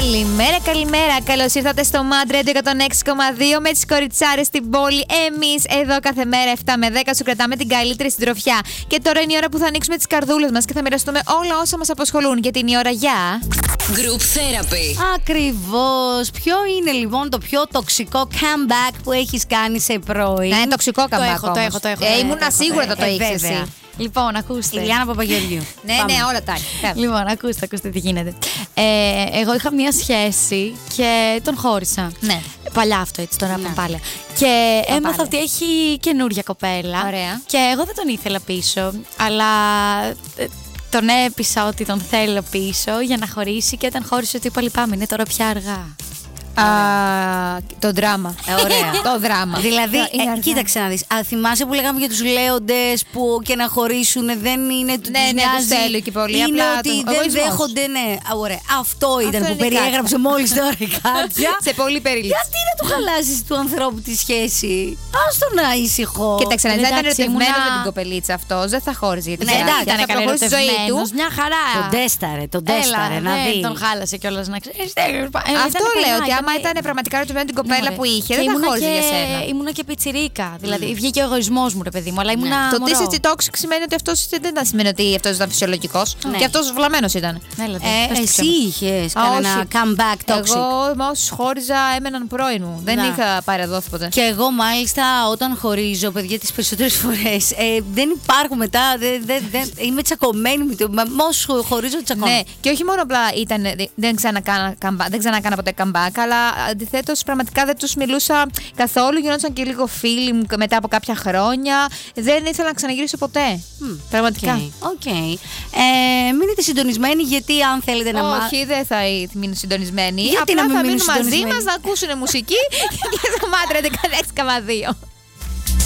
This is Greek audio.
Καλημέρα. Καλώς ήρθατε στο Mad Radio 106,2 με τις κοριτσάρες στην πόλη. Εμείς εδώ κάθε μέρα 7 με 10 σου κρατάμε την καλύτερη συντροφιά. Και τώρα είναι η ώρα που θα ανοίξουμε τις καρδούλες μας και θα μοιραστούμε όλα όσα μας απασχολούν. Γιατί είναι η ώρα για Group Therapy. Ακριβώς. Ποιο είναι λοιπόν το πιο τοξικό comeback που έχεις κάνει σε πρωί? Ναι, τοξικό comeback. Το έχω. Ήμουνα σίγουρα το έχεις εσύ. Λοιπόν, ακούστε. Ηλιάνα Παπαγεωργίου. Ναι, όλα τα έχει. Λοιπόν, ακούστε τι γίνεται. Εγώ είχα μία σχέση και τον χώρισα. Ναι. Παλιά αυτό, έτσι τώρα πάλι. Και έμαθα ότι έχει καινούρια κοπέλα. Ωραία. Και εγώ δεν τον ήθελα πίσω, αλλά τον έπεισα ότι τον θέλω πίσω για να χωρίσει. Και όταν χώρισε, ότι είπα λυπάμαι, είναι τώρα πια αργά. Το δράμα. Ωραία. Το δράμα. Δηλαδή, κοίταξε να δεις. Θυμάσαι που λέγαμε για τους λέοντες που και να χωρίσουν δεν είναι του. Ναι, τους θέλω και πολύ. Είναι απλά ότι δεν δέχονται, ναι. Ωραία. Αυτό ήταν που περιέγραψε μόλις τώρα η Κάτια. Σε πολύ περίληψη. Γιατί να του χαλάσεις του ανθρώπου τη σχέση? Ας τον να ήσυχο. Κοίταξε, αν δεν ήταν ερωτευμένος με την κοπελίτσα αυτός, δεν θα χώριζε. Γιατί ήταν ερωτευμένος. Μια χαρά. Τον τέσταρε, να δει. Τον χάλασε κιόλας να ξέρεις. Αυτό λέω, ότι άμα ήταν πραγματικά ερωτευμένη την κοπέλα που είχε, δεν θα χώριζε για σένα. Ήμουνα και πιτσιρίκα. Δηλαδή βγήκε ο εγωισμός μου, ρε παιδί μου, αλλά ήμουνα. Το ότι είσαι toxic σημαίνει ότι αυτός δεν ήταν σημαίνει ότι αυτός ήταν φυσιολογικός. Και αυτός βλαμμένος ήταν. Εσύ είχες κανένα comeback toxic? Εγώ με όσους χώριζα έμεναν πρώην μου. Δεν είχα παραδόθει ποτέ. Και εγώ μάλιστα όταν χωρίζω, παιδιά, τις περισσότερες φορές δεν υπάρχουν μετά. Είμαι τσακωμένη με όσους χωρίζω, τσακώνω. Ναι, και όχι μόνο απλά δεν ξανακάνα ποτέ comeback, αλλά αντιθέτως πραγματικά δεν τους μιλούσα καθόλου. Γινόντουσαν και λίγο φίλοι μου μετά από κάποια χρόνια. Δεν ήθελα να ξαναγυρίσω ποτέ. Πραγματικά. Οκ. Μείνετε συντονισμένοι, γιατί αν θέλετε να μάθετε. Όχι, δεν θα μείνουν συντονισμένοι. Γιατί απλά να μην θα μείνουν μείνουν μαζί συντονισμένοι? μας να ακούσουν μουσική και στο Mad Radio 106,2.